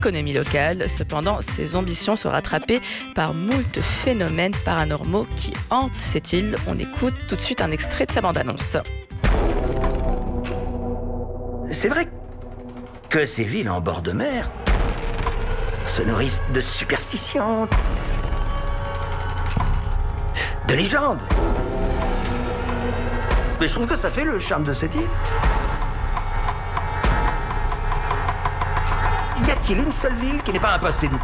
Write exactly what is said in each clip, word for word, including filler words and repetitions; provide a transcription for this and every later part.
l'économie locale. Cependant, ses ambitions sont rattrapées par moult phénomènes paranormaux qui hantent cette île. On écoute tout de suite un extrait de sa bande-annonce. C'est vrai que ces villes en bord de mer se nourrissent de superstitions, de légendes. Mais je trouve que ça fait le charme de cette île. Y a-t-il une seule ville qui n'ait pas un passé douteux ?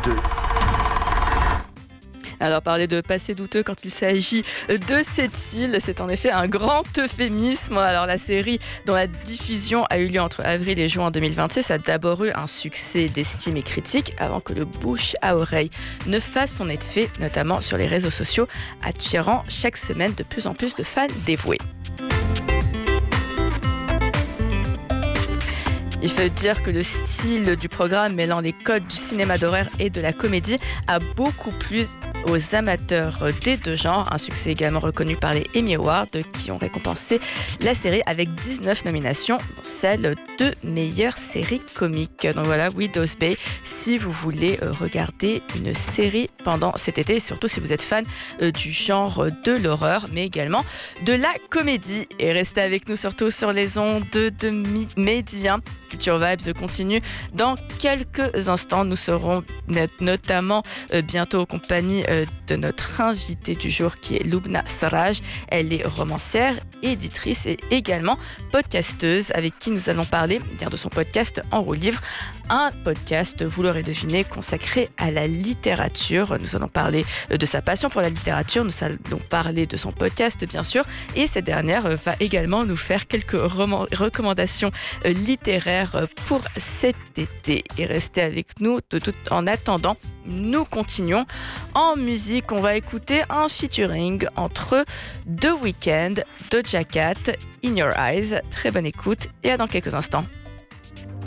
Alors, parler de passé douteux quand il s'agit de cette île, c'est en effet un grand euphémisme. Alors, la série dont la diffusion a eu lieu entre avril et juin deux mille vingt-six a d'abord eu un succès d'estime et critique avant que le bouche à oreille ne fasse son effet, notamment sur les réseaux sociaux, attirant chaque semaine de plus en plus de fans dévoués. Il faut dire que le style du programme mêlant les codes du cinéma d'horreur et de la comédie a beaucoup plu aux amateurs des deux genres. Un succès également reconnu par les Emmy Awards qui ont récompensé la série avec dix-neuf nominations, dont celle de meilleure série comique. Donc voilà, Widow's Bay, si vous voulez regarder une série pendant cet été, et surtout si vous êtes fan du genre de l'horreur, mais également de la comédie. Et restez avec nous surtout sur les ondes de Média. Culture Vibes continue. Dans quelques instants, nous serons notamment euh, bientôt en compagnie euh, de notre invitée du jour qui est Lubna Sarraj. Elle est romancière, éditrice et également podcasteuse avec qui nous allons parler de son podcast En roue livre. Un podcast, vous l'aurez deviné, consacré à la littérature. Nous allons parler de sa passion pour la littérature. Nous allons parler de son podcast, bien sûr. Et cette dernière va également nous faire quelques rom- recommandations littéraires pour cet été. Et restez avec nous tout, tout, en attendant. Nous continuons en musique. On va écouter un featuring entre The Weeknd, Doja Cat, In Your Eyes. Très bonne écoute et à dans quelques instants.